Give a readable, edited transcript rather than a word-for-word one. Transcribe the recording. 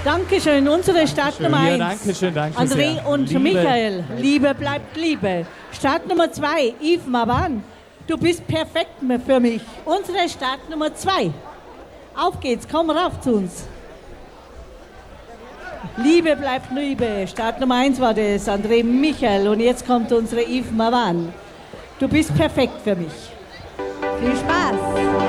Dankeschön, unsere Startnummer 1. Ja, dankeschön, danke André sehr. und Liebe. Michael, Liebe bleibt Liebe. Startnummer 2, Yves Mavan, du bist perfekt für mich. Unsere Startnummer 2. Auf geht's, komm rauf zu uns. Liebe bleibt Liebe. Startnummer 1 war das, André Michael. Und jetzt kommt unsere Yves Mavan. Du bist perfekt für mich. Viel Spaß.